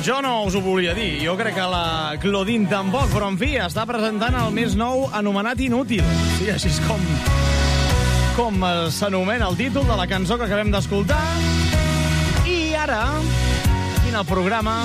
Jo no us ho volia dir, jo crec que la Claudine tampoc, però en fi, està presentant el més nou anomenat Inútil. Sí, així és com s'anomena el títol de la cançó que acabem d'escoltar. I ara, aquí en el programa...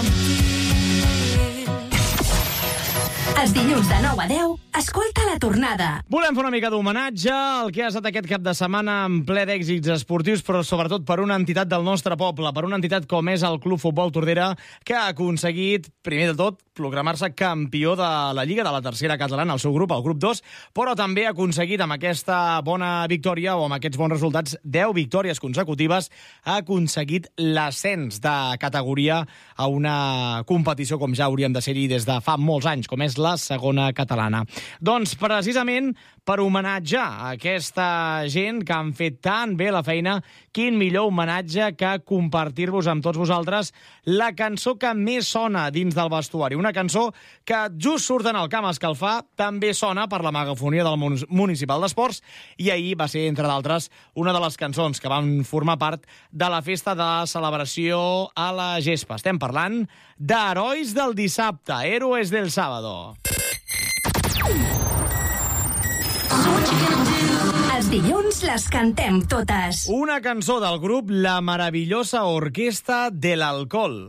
Els dilluns de 9 a 10, escolta La Tornada. Volem fer una mica d'homenatge al que ha estat aquest cap de setmana en ple d'èxits esportius, però sobretot per una entitat del nostre poble, per una entitat com és el Club Futbol Tordera, que ha aconseguit, primer de tot, proclamar-se campió de la Lliga de la Tercera Catalana, el seu grup, el grup 2, però també ha aconseguit amb aquesta bona victòria o amb aquests bons resultats, 10 victòries consecutives, ha aconseguit l'ascens de categoria a una competició com ja hauríem de ser-hi des de fa molts anys, com és la segona catalana. Doncs precisament per homenatjar a aquesta gent que han fet tan bé la feina, quin millor homenatge que compartir-vos amb tots vosaltres la cançó que més sona dins del vestuari. Una cançó que just surt en el camp a escalfar, també sona per la megafonia del Municipal d'Esports i ahir va ser, entre d'altres, una de les cançons que van formar part de la festa de celebració a la gespa. Estem parlant d'Herois del dissabte, Héroes del sábado. Els dilluns les cantem totes. Una cançó del grup La Maravillosa Orquesta de l'Alcohol.